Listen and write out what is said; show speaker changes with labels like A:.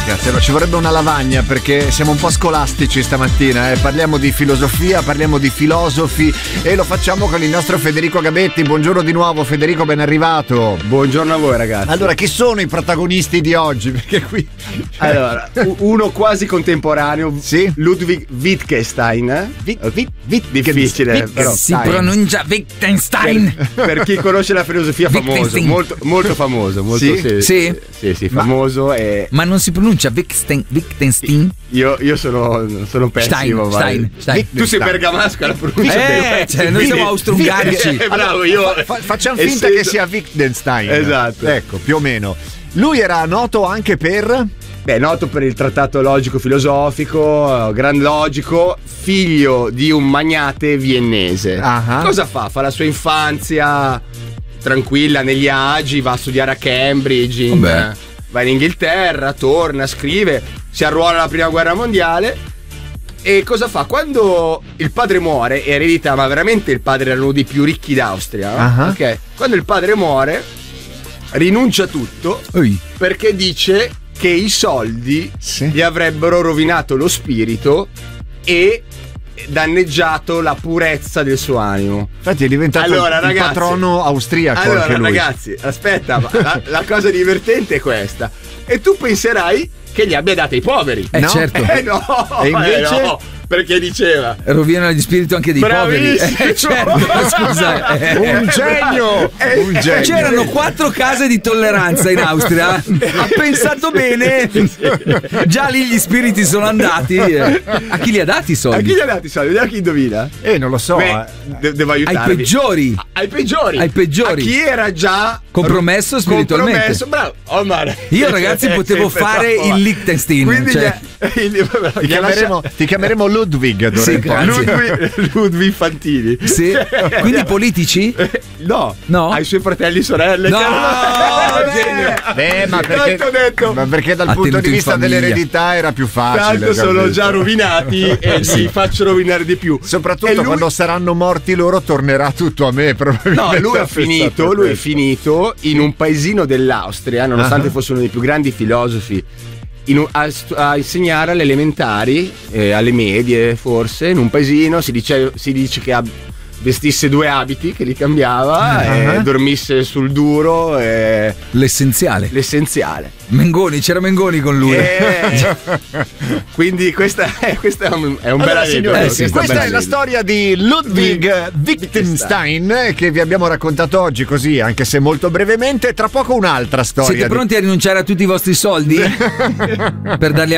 A: ragazzi, allora ci vorrebbe una lavagna perché siamo un po' scolastici stamattina, parliamo di filosofia, parliamo di filosofi e lo facciamo con il nostro Federico Gabetti. Buongiorno di nuovo Federico, ben arrivato.
B: Buongiorno a voi ragazzi.
A: Allora, chi sono i protagonisti di oggi? Perché qui
B: allora, uno quasi contemporaneo,
A: sì?
B: Ludwig Wittgenstein. Difficile, però
C: si pronuncia Wittgenstein.
B: Per chi conosce la filosofia, famoso, molto famoso, molto sì, famoso.
C: Ma non si pronuncia Wittgenstein?
B: Io sono pessimo.
C: Stein.
B: Tu sei bergamasco alla pronuncia.
C: Noi siamo austro-ungarici.
B: Bravo, io.
A: Facciamo finta che sia Wittgenstein.
B: Esatto.
A: Ecco, più o meno. Lui era noto anche per...
B: noto per il trattato logico-filosofico, gran logico, figlio di un magnate viennese.
A: Uh-huh.
B: Cosa fa? Fa la sua infanzia tranquilla negli agi, va a studiare a Cambridge, va in Inghilterra, torna, scrive, si arruola alla prima guerra mondiale. E cosa fa? Quando il padre muore, eredita, ma veramente il padre era uno dei più ricchi d'Austria,
A: uh-huh.
B: Ok? Quando il padre muore, rinuncia a tutto perché dice che i soldi gli avrebbero rovinato lo spirito e danneggiato la purezza del suo animo.
A: Infatti è diventato il patrono austriaco.
B: Allora
A: anche lui.
B: Ragazzi, aspetta, ma la cosa divertente è questa. E tu penserai che li abbia dati ai poveri.
C: No? Certo.
B: No.
A: E invece?
B: No, perché diceva
C: rovina gli spiriti anche dei poveri. Certo, scusa.
A: Un genio.
C: C'erano 4 case di tolleranza in Austria. Ha pensato bene. Già lì gli spiriti sono andati. A chi li ha dati i soldi?
B: A chi li ha dati i soldi? Vediamo chi indovina.
A: Non lo so.
B: Devo aiutarvi.
C: Ai peggiori.
B: A chi era già
C: compromesso spiritualmente.
B: Bravo. Omar.
C: Io ragazzi potevo fare il Liechtenstein.
B: Quindi
A: ti chiameremo Ludwig.
B: Ludwig Fantini.
C: Sì. Quindi politici?
B: No. Ha i suoi fratelli e sorelle.
C: No.
A: Ma perché dal punto di vista dell'eredità era più facile.
B: Tanto sono già rovinati e li faccio rovinare di più.
A: Soprattutto quando saranno morti loro tornerà tutto a me probabilmente.
B: No, lui è finito in un paesino dell'Austria, nonostante fosse uno dei più grandi filosofi, a insegnare alle elementari, alle medie forse, in un paesino. Si dice che vestisse 2 abiti, che li cambiava, e dormisse sul duro.
C: L'essenziale. C'era Mengoni con lui.
B: Quindi questa è un bel aneddoto.
A: Questa è la storia di Ludwig Wittgenstein che vi abbiamo raccontato oggi, così, anche se molto brevemente. Tra poco un'altra storia.
C: Siete pronti a rinunciare a tutti i vostri soldi? Per darli